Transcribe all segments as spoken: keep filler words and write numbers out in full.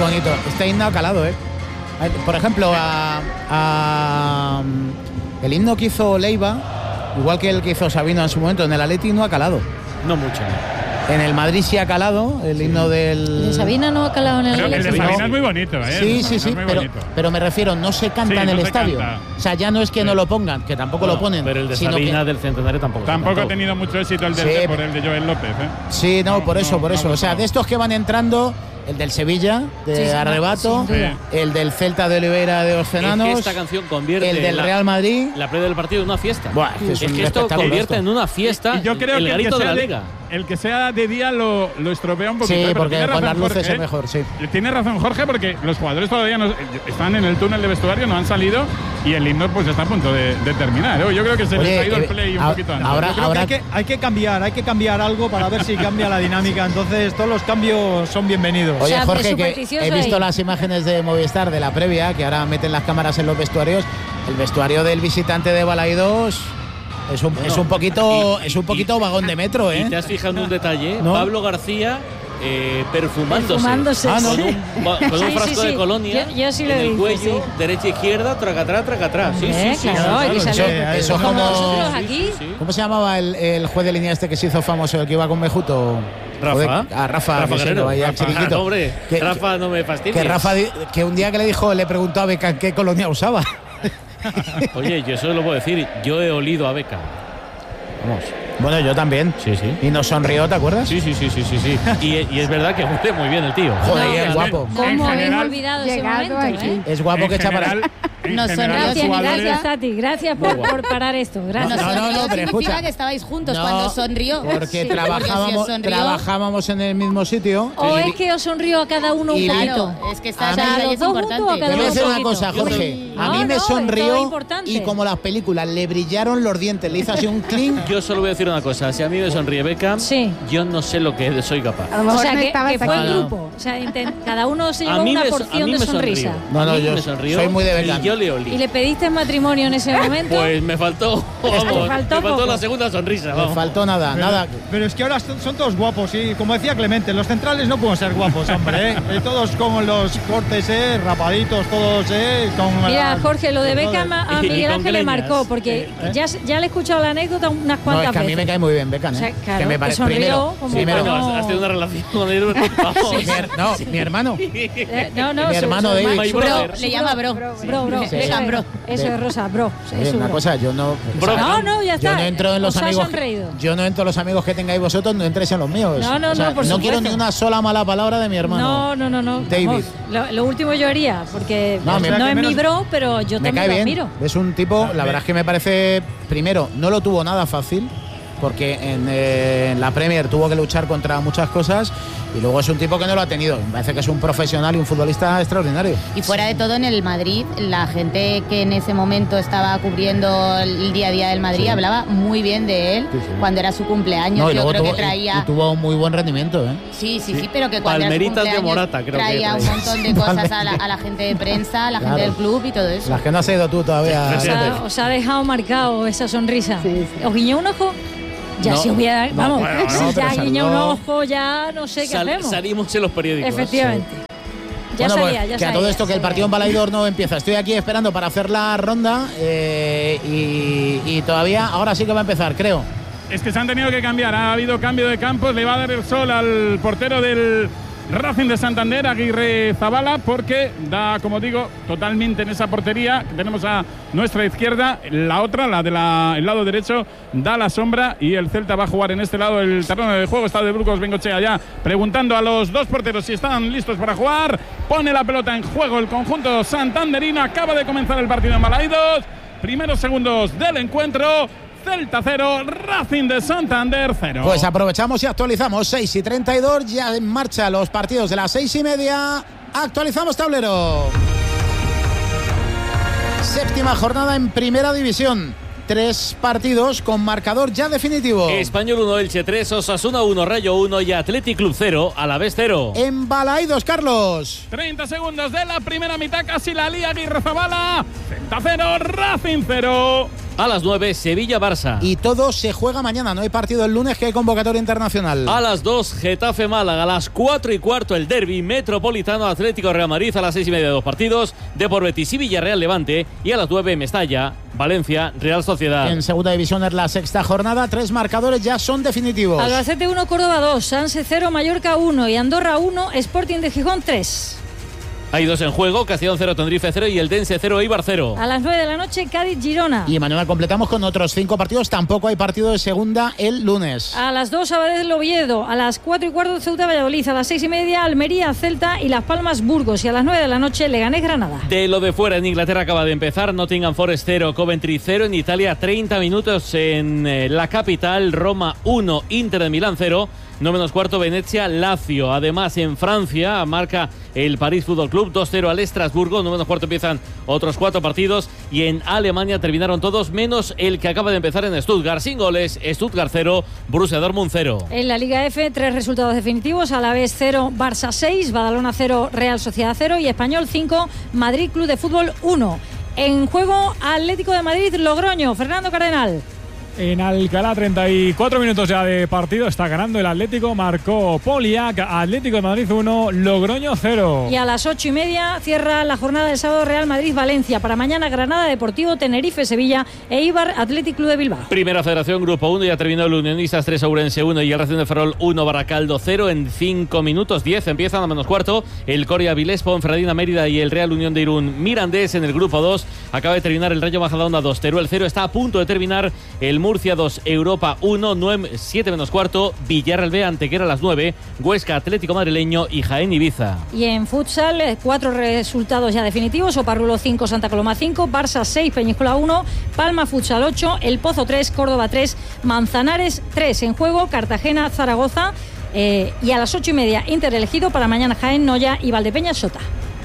bonito. Este himno ha calado, ¿eh? Por ejemplo, a, a, el himno que hizo Leiva, igual que el que hizo Sabino en su momento, en el Atleti no ha calado. No mucho. En el Madrid sí ha calado, el sí. himno del... ¿De Sabina no ha calado en el Atleti? El de Sabina es muy bonito, ¿eh? Sí, sí, sí, pero, pero me refiero, no se canta sí, en el no estadio. Canta. O sea, ya no es que sí. no lo pongan, que tampoco no, lo ponen. Pero el de Sabina que... del Centenario tampoco. Tampoco ha tenido mucho éxito el del sí. por el de Joel López, ¿eh? Sí, no, no por eso, no, por eso. No, o sea, de estos que van entrando... El del Sevilla, de sí, sí, Arrebato, sí, el del Celta de Oliveira de Oceanos. Es que esta canción convierte el del la, Real Madrid. La previa del partido en una fiesta. Buah, es, es que esto convierte esto. en una fiesta. Y yo creo el que el que, de la de, Liga. el que sea de día lo, lo estropea un poquito. Sí, ¿eh? porque con las luces Jorge, es mejor, sí. Tiene razón Jorge, porque los jugadores todavía no, están en el túnel de vestuario, no han salido y el himno pues está a punto de, de terminar. ¿eh? Yo creo que se Oye, les ha ido eh, el play un a, poquito antes. Ahora, ahora que hay, que hay que cambiar, hay que cambiar algo para ver si cambia la dinámica. Entonces todos los cambios son bienvenidos. Oye, Jorge, que he visto las imágenes de Movistar de la previa, que ahora meten las cámaras en los vestuarios. El vestuario del visitante de Balaidos es un, no, es un poquito y, es un poquito y, vagón de metro, ¿eh? Y te has fijado en un detalle, ¿no? Pablo García eh, perfumándose, perfumándose ah, ¿no? sí. con, un, con un sí, frasco sí, sí. de colonia yo, yo sí en lo el dice, cuello, sí. derecha izquierda, tracatrá, tracatrá. Sí, ¿Eh? sí, sí. Claro, claro, eso, eso, eso como como nosotros aquí. Sí, sí. ¿Cómo se llamaba el, el juez de línea este que se hizo famoso, el que iba con Mejuto? Rafa. Joder, a Rafa, Rafa que Guerrero. Vaya Rafa, chiquito. No, hombre, que, Rafa no me fastidia. Que Rafa, que un día que le dijo, le preguntó a Beckham qué colonia usaba. Oye, yo eso lo puedo decir. Yo he olido a Beckham. Vamos. Bueno, yo también. Sí, sí. Y nos sonrió, ¿te acuerdas? Sí, sí, sí, sí, sí. sí. y, y es verdad que huele muy bien el tío. Joder, no, es guapo. ¿Cómo habéis olvidado ese momento? ¿eh? Es guapo en que echa para. No son gracias, gracias, Tati. Gracias por, por parar esto. Gracias. No, no, no, no pero escucha. que estabais juntos no, cuando sonrió. Porque sí, trabajábamos, porque si trabajábamos en el mismo sitio. O es que os sonrió a cada uno un poquito. Es que está o sea, ahí, los es dos importante. juntos a cada Te voy a uno decir un una cosa, Jorge. No, a mí me no, sonrió es y como las películas, le brillaron los dientes, le hizo así un clink. Yo solo voy a decir una cosa. Si a mí me sonríe Beckham, sí. yo no sé lo que soy capaz. A lo mejor o sea, que, que fue el grupo. O sea, cada uno se llevó una porción de sonrisa. No, no, yo me sonrió soy muy de Beckham. Y yo le olí. ¿Y le pediste matrimonio en ese momento? Pues me faltó, vamos, me faltó, me faltó la segunda sonrisa. Vamos. Me faltó nada, pero, nada. Pero es que ahora son todos guapos y como decía Clemente, los centrales no pueden ser guapos, hombre. ¿eh? Todos con los cortes, ¿eh? Rapaditos, todos, ¿eh? Con Mira, la, Jorge, lo de Beckham a Miguel Ángel le marcó, porque ¿Eh? ya, ya le he escuchado la anécdota unas cuantas no, es que a mí veces. me cae muy bien Beckham, ¿eh? O sea, claro, que me parece sonrió, primero, como primero bueno, no. has tenido una relación con él. Vamos. Sí, mi, no, mi hermano. Eh, no, no, mi su, hermano su, David. su, bro, bro, le llama bro. Bro, bro. bro. Sí. Eso, bro. Eso es Rosa, bro. Oye, una cosa, yo no. Bro. No, no, ya está. Yo no entro en los Os ha amigos. sonreído. Yo no entro en los amigos que tengáis vosotros, no entréis en los míos. No, no, o sea, no, por no supuesto. quiero ni una sola mala palabra de mi hermano. No, no, no, no. David. Vamos, lo, lo último yo haría, porque No, no, me- no es menos- mi bro, pero yo Me también cae lo bien. admiro. Es un tipo, la verdad es que me parece, primero, no lo tuvo nada fácil, porque en, eh, en la Premier tuvo que luchar contra muchas cosas, y luego es un tipo que no lo ha tenido. Me parece que es un profesional y un futbolista extraordinario. Y fuera de todo, en el Madrid, la gente que en ese momento estaba cubriendo el día a día del Madrid Sí. hablaba muy bien de él Sí, sí. cuando era su cumpleaños. No, y Yo luego creo tuvo, que traía. y, y tuvo un muy buen rendimiento, ¿eh? Sí, sí, Sí. sí, pero que cuando Palmeritas de era su cumpleaños Morata, creo que traía un traía. montón de cosas a la, a la gente de prensa, a la Claro. gente del club y todo eso. Las que no has ido tú todavía. Os ha, os ha dejado marcado esa sonrisa. ¿Os guiñó un ojo? Ya No. si hubiera, No, vamos, bueno, no, si pero ya guiñó un saludó. ojo, ya no sé qué Sal- hacemos. salimos en los periódicos. Efectivamente. Ya Bueno, sabía, pues, ya que sabía. a todo esto que el sí. partido en Balaídor no empieza. Estoy aquí esperando para hacer la ronda eh, y, y todavía, ahora sí que va a empezar, creo. Es que se han tenido que cambiar. Ha habido cambio de campos. Le va a dar el sol al portero del Racing de Santander, Aguirre Zabala, porque da, como digo, totalmente en esa portería que tenemos a nuestra izquierda. La otra, la del lado derecho, da la sombra y el Celta va a jugar en este lado el terreno de juego. Está de Brucos Bengochea ya preguntando a los dos porteros si están listos para jugar. Pone la pelota en juego el conjunto santanderino. Acaba de comenzar el partido en Balaidos. Primeros segundos del encuentro. Celta cero, Racing de Santander cero. Pues aprovechamos y actualizamos. seis y treinta y dos, ya en marcha los partidos de las seis y media. Actualizamos tablero. Séptima jornada en Primera División. tres partidos con marcador ya definitivo. Español uno, Elche tres, Osasuna uno, Rayo uno y Athletic Club cero, Alavés cero. En Balaídos, Carlos. treinta segundos de la primera mitad, casi la lía Aguirre Zabala. Celta cero, Racing cero. A las nueve, Sevilla-Barça. Y todo se juega mañana, no hay partido el lunes, que hay convocatoria internacional. A las dos, Getafe-Málaga. A las cuatro y cuarto, el derbi metropolitano Atlético-Real Madrid. A las seis y media, dos partidos. Depor Betis y Villarreal-Levante. Y a las nueve, Mestalla, Valencia, Real Sociedad. En segunda división es la sexta jornada, tres marcadores ya son definitivos. Albacete uno, Córdoba dos, Sanse cero, Mallorca uno y Andorra uno, Sporting de Gijón tres. Hay dos en juego, Castellón cero, Tenerife cero y el Dense cero, Eibar cero. A las nueve de la noche, Cádiz-Girona. Y mañana completamos con otros cinco partidos. Tampoco hay partido de segunda el lunes. A las dos, Sabadell-Oviedo. A las cuatro y cuarto, Ceuta-Valladolid. A las seis y media, Almería-Celta y Las Palmas-Burgos. Y a las nueve de la noche, Leganés-Granada. De lo de fuera, en Inglaterra acaba de empezar. Nottingham Forest cero, Coventry cero. En Italia, treinta minutos en eh, la capital. Roma uno, Inter de Milán cero. No menos cuarto, Venecia, Lazio. Además, en Francia marca el París Fútbol Club dos cero al Estrasburgo. No menos cuarto empiezan otros cuatro partidos. Y en Alemania terminaron todos, menos el que acaba de empezar en Stuttgart. Sin goles, Stuttgart cero, Borussia Dortmund cero. En la Liga F, tres resultados definitivos. Alavés cero, Barça seis, Badalona cero, Real Sociedad cero y Español cinco, Madrid Club de Fútbol uno. En juego, Atlético de Madrid, Logroño. Fernando Cardenal. En Alcalá, treinta y cuatro minutos ya de partido, está ganando el Atlético, marcó Poliak, Atlético de Madrid uno, Logroño cero. Y a las ocho y media cierra la jornada del sábado Real Madrid-Valencia. Para mañana, Granada Deportivo, Tenerife-Sevilla e Eibar Athletic Club de Bilbao. Primera Federación, Grupo uno, ya terminó el Unionistas tres, Ourense uno y el Racing de Ferrol uno, Baracaldo cero. En cinco minutos diez empiezan a menos cuarto el Coria Vilés, Ponferradina Mérida y el Real Unión de Irún Mirandés. En el Grupo dos acaba de terminar el Rayo Majadahonda dos, Teruel cero. Está a punto de terminar el Murcia dos, Europa uno, siete menos cuarto, Villarreal B, Antequera a las nueve, Huesca Atlético Madrileño y Jaén Ibiza. Y en futsal, cuatro resultados ya definitivos: Oparrulo cinco, Santa Coloma cinco, Barça seis, Peñíscola uno, Palma Futsal ocho, El Pozo tres, Córdoba tres, Manzanares tres. En juego, Cartagena, Zaragoza eh, y a las ocho y media, Inter elegido. Para mañana, Jaén, Noya y Valdepeñas Sota.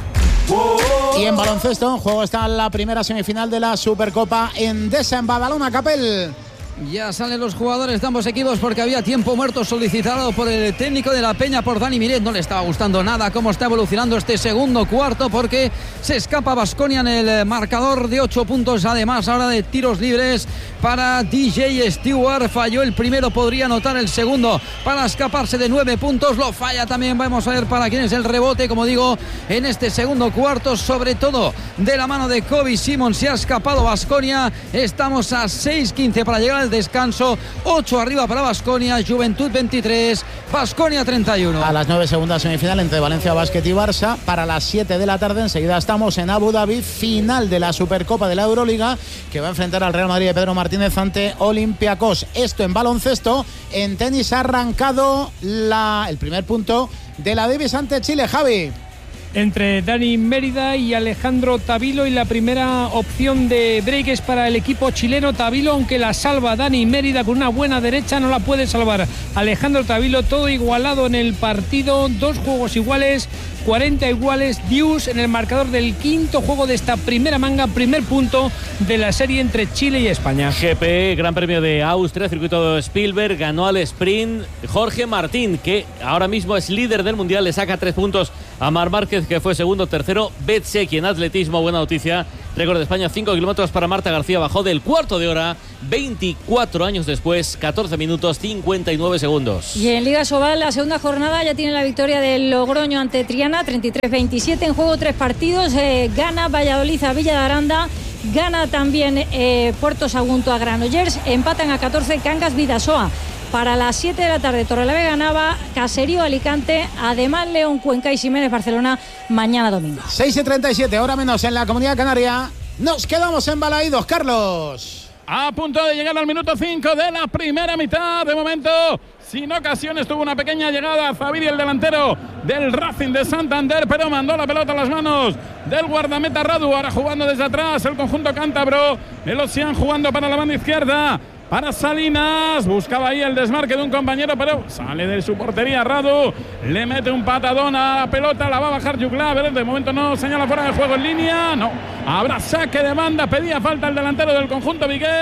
Y en baloncesto, en juego está la primera semifinal de la Supercopa Endesa en Badalona, Capel. Ya salen los jugadores de ambos equipos porque había tiempo muerto solicitado por el técnico de la Peña, por Dani Miret. No le estaba gustando nada cómo está evolucionando este segundo cuarto porque se escapa Baskonia en el marcador de ocho puntos. Además, ahora de tiros libres para D J Stewart. Falló el primero, podría anotar el segundo para escaparse de nueve puntos. Lo falla también. Vamos a ver para quién es el rebote, como digo, en este segundo cuarto, sobre todo de la mano de Kobe Simon. Se ha escapado Baskonia. Estamos a seis quince para llegar al descanso. ocho arriba para Baskonia, Juventud veintitrés, Baskonia treinta y uno. A las nueve, segunda semifinal entre Valencia Basket y Barça. Para las siete de la tarde enseguida estamos en Abu Dhabi, final de la Supercopa de la Euroliga, que va a enfrentar al Real Madrid de Pedro Martínez ante Olympiacos. Esto en baloncesto. En tenis ha arrancado la, el primer punto de la Davis ante Chile, Javi. Entre Dani Mérida y Alejandro Tavilo, y la primera opción de break es para el equipo chileno. Tavilo, aunque la salva Dani Mérida con una buena derecha, no la puede salvar Alejandro Tavilo. Todo igualado en el partido, dos juegos iguales, cuarenta iguales, Dius en el marcador del quinto juego de esta primera manga, primer punto de la serie entre Chile y España. G P, Gran Premio de Austria, circuito de Spielberg, ganó al sprint Jorge Martín, que ahora mismo es líder del mundial, le saca tres puntos a Marc Márquez, que fue segundo, tercero, Betseki en atletismo, buena noticia, récord de España, cinco kilómetros para Marta García, bajó del cuarto de hora, veinticuatro años después, catorce minutos, cincuenta y nueve segundos. Y en Liga Sobal, la segunda jornada ya tiene la victoria del Logroño ante Triana, treinta y tres veintisiete, en juego tres partidos, eh, gana Valladolid a Villa de Aranda, gana también eh, Puerto Sagunto a Granollers, empatan a catorce Cangas Vidasoa. Para las siete de la tarde, Torrelavega ganaba, Caserío Alicante, además León Cuenca y Ximénez Barcelona mañana domingo. seis y treinta y siete, hora menos en la Comunidad Canaria. Nos quedamos en Balaídos, Carlos. A punto de llegar al minuto cinco de la primera mitad. De momento, sin ocasiones, tuvo una pequeña llegada a Zaviri, el delantero del Racing de Santander, pero mandó la pelota a las manos del guardameta Radu. Ahora jugando desde atrás el conjunto cántabro. El Ocean jugando para la banda izquierda. Para Salinas, buscaba ahí el desmarque de un compañero, pero sale de su portería Radu, le mete un patadón a la pelota, la va a bajar Yugla, pero de momento no señala fuera de juego en línea, no, habrá saque de banda, pedía falta el delantero del conjunto vigués,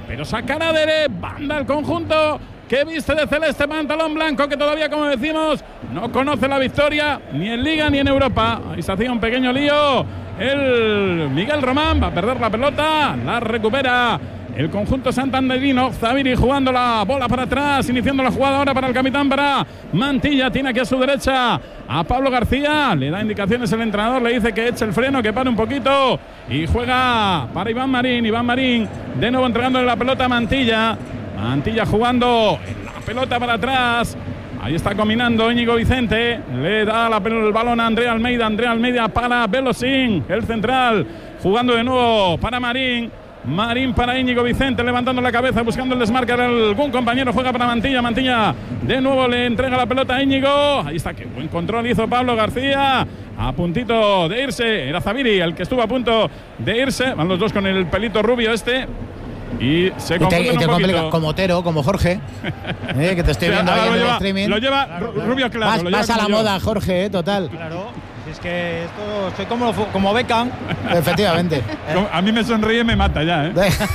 pero sacará de banda el conjunto que viste de celeste pantalón blanco, que todavía, como decimos, no conoce la victoria ni en Liga ni en Europa. Ahí se hacía un pequeño lío el Miguel Román, va a perder la pelota, la recupera el conjunto santanderino. Zaviri jugando la bola para atrás, iniciando la jugada ahora para el capitán, para Mantilla. Tiene aquí a su derecha a Pablo García, le da indicaciones el entrenador, le dice que eche el freno, que pare un poquito, y juega para Iván Marín. Iván Marín de nuevo entregándole la pelota a Mantilla. Mantilla jugando la pelota para atrás. Ahí está combinando Íñigo Vicente. Le da la, el balón a Andrea Almeida. Andrea Almeida para Belosín, el central. Jugando de nuevo para Marín. Marín para Íñigo Vicente, levantando la cabeza, buscando el desmarque de algún compañero. Juega para Mantilla. Mantilla de nuevo le entrega la pelota a Íñigo. Ahí está, que buen control hizo Pablo García. A puntito de irse. Era Zaviri el que estuvo a punto de irse. Van los dos con el pelito rubio este. Y se y te, y te complica, como Otero, como Jorge, eh, que te estoy viendo ahí en el lleva, streaming. Lo lleva claro, claro. Rubio claro. Vas, lo vas lleva a la yo. moda, Jorge, eh, total. Claro, es que esto soy como, como Beckham. Efectivamente. A mí me sonríe y me mata ya, ¿eh?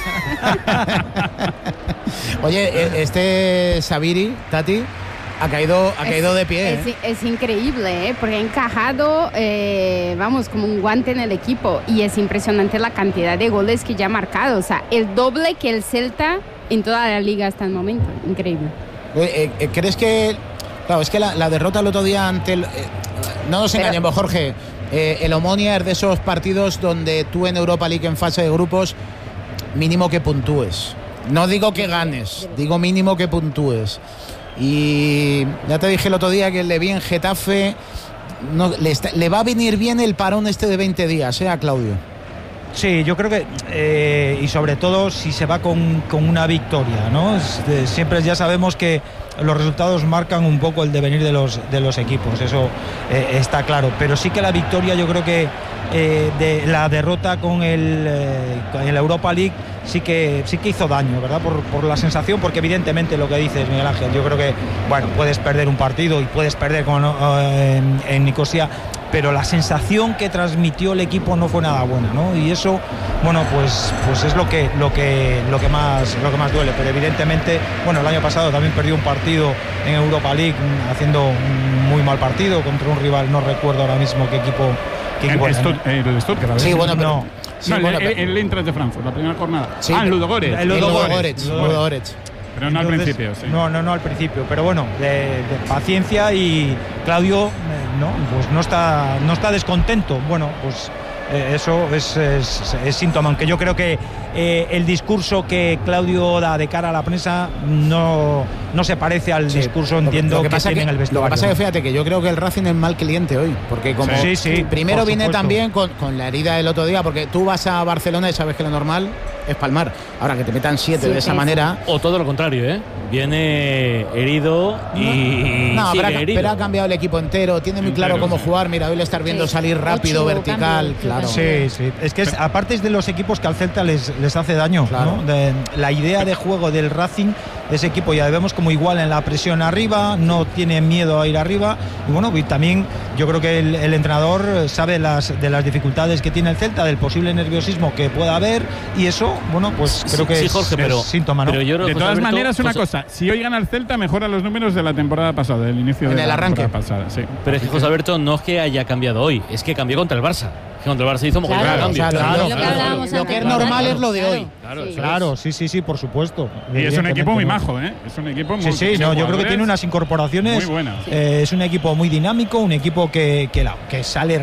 Oye, este Zaviri, Tati, ha caído, ha caído es, de pie. Es, ¿eh? es increíble, ¿eh? Porque ha encajado, eh, vamos, como un guante en el equipo. Y es impresionante la cantidad de goles que ya ha marcado. O sea, el doble que el Celta en toda la liga hasta el momento. Increíble. Eh, eh, ¿Crees que...? Claro, es que la, la derrota el otro día ante el... Eh, no nos engañemos, Jorge. Eh, el Omonia es de esos partidos donde tú en Europa League en fase de grupos mínimo que puntúes. No digo que ganes, digo mínimo que puntúes. Y ya te dije el otro día que le vi en Getafe, no, le, está, le va a venir bien el parón este de veinte días, ¿eh, a Claudio? Sí, yo creo que, eh, y sobre todo si se va con, con una victoria, ¿no? Es, de, siempre ya sabemos que los resultados marcan un poco el devenir de los, de los equipos, eso eh, está claro, pero sí que la victoria, yo creo que eh, de la derrota con el, eh, con el Europa League sí que, sí que hizo daño, ¿verdad? Por, por la sensación, porque evidentemente lo que dices, Miguel Ángel, yo creo que, bueno, puedes perder un partido y puedes perder como no, eh, en, en Nicosia, pero la sensación que transmitió el equipo no fue nada buena, ¿no? Y eso, bueno, pues, pues es lo que, lo que, lo que más, lo que más duele. Pero evidentemente, bueno, el año pasado también perdió un partido en Europa League haciendo un muy mal partido contra un rival, no recuerdo ahora mismo qué equipo. Qué equipo el, Stutt, el Stuttgart. Sí, bueno, pero no. Sí, no, el, bueno, el, el Eintracht de Frankfurt, la primera jornada. Sí, ah, el Ludogorets. El Ludogorets. Ludogorets. Pero no Entonces, al principio, sí. No, no, no al principio. Pero bueno, de, de paciencia, y Claudio eh, no, pues no está, no está descontento. Bueno, pues eh, eso es, es, es síntoma, aunque yo creo que eh, el discurso que Claudio da de cara a la prensa no, no se parece al sí, discurso, entiendo, lo que, que, pasa que tiene que, en el vestuario. Lo que pasa es que fíjate que yo creo que el Racing es mal cliente hoy, porque como sí, sí, primero viene también con, con la herida del otro día, porque tú vas a Barcelona y sabes que lo normal es palmar. Ahora que te metan siete sí, de esa sí, manera. O todo lo contrario, ¿eh? Viene herido y. No, no sigue pero, ha, herido. pero ha cambiado el equipo entero, tiene muy entero, claro cómo sí. jugar. Mira, hoy le estás viendo sí. salir rápido, Ocho, vertical, cambio, claro. Sí, sí. Es que es, aparte es de los equipos que al Celta les, les hace daño, claro. ¿no? De, la idea de juego del Racing, ese equipo ya vemos como igual en la presión arriba, no tiene miedo a ir arriba. Y bueno, y también yo creo que el, el entrenador sabe las, de las dificultades que tiene el Celta, del posible nerviosismo que pueda haber, y eso, bueno, pues creo que sí, Jorge, es, pero, es síntoma, ¿no? Pero yo, de todas Alberto, maneras, una José... cosa, si hoy gana el Celta, mejora los números de la temporada pasada, del inicio en de el la arranque. temporada pasada. Sí. Pero es que José Alberto no es que haya cambiado hoy, es que cambió contra el Barça. Contra el Barça hizo mogollón claro, de cambio. Claro, claro, claro, claro, claro, claro, lo claro, que es claro, normal claro, es lo de claro, hoy. Claro, sí, claro, sí, sí, sí, por supuesto. Y es un equipo muy majo, ¿eh? Es un equipo muy. Sí, sí, no, yo creo que tiene unas incorporaciones. Muy buenas. Eh, es un equipo muy dinámico, un equipo que, que, la, que sale